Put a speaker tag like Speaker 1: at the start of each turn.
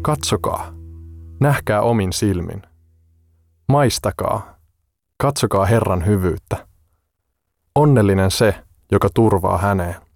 Speaker 1: Katsokaa, nähkää omin silmin. Maistakaa, katsokaa Herran hyvyyttä. Onnellinen se, joka turvaa häneen.